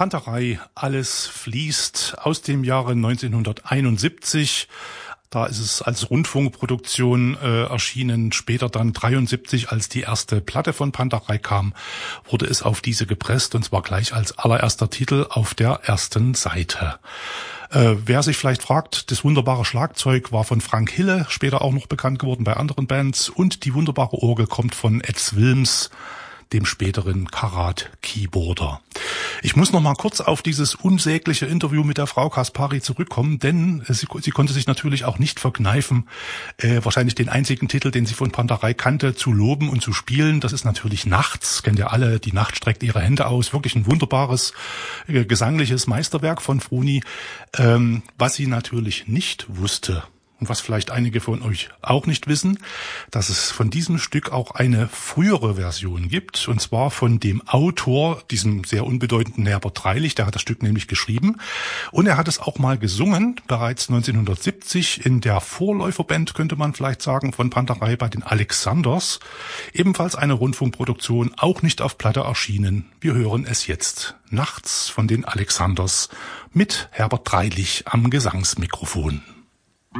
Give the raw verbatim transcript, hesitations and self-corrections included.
Panterei, alles fließt aus dem Jahre neunzehnhunderteinundsiebzig. Da ist es als Rundfunkproduktion äh, erschienen. Später dann dreiundsiebzig, als die erste Platte von Panterei kam, wurde es auf diese gepresst, und zwar gleich als allererster Titel auf der ersten Seite. Äh, wer sich vielleicht fragt, das wunderbare Schlagzeug war von Frank Hille, später auch noch bekannt geworden bei anderen Bands, und die wunderbare Orgel kommt von Ed Wilms, dem späteren Karat-Keyboarder. Ich muss noch mal kurz auf dieses unsägliche Interview mit der Frau Kaspari zurückkommen, denn sie, sie konnte sich natürlich auch nicht verkneifen, äh, wahrscheinlich den einzigen Titel, den sie von Panterei kannte, zu loben und zu spielen. Das ist natürlich Nachts, kennt ihr alle, die Nacht streckt ihre Hände aus. Wirklich ein wunderbares äh, gesangliches Meisterwerk von Fruni. Ähm, was sie natürlich nicht wusste, und was vielleicht einige von euch auch nicht wissen, dass es von diesem Stück auch eine frühere Version gibt, und zwar von dem Autor, diesem sehr unbedeutenden Herbert Dreilich, der hat das Stück nämlich geschrieben, und er hat es auch mal gesungen, bereits neunzehnhundertsiebzig in der Vorläuferband, könnte man vielleicht sagen, von Panterei bei den Alexanders, ebenfalls eine Rundfunkproduktion, auch nicht auf Platte erschienen. Wir hören es jetzt. Nachts von den Alexanders mit Herbert Dreilich am Gesangsmikrofon.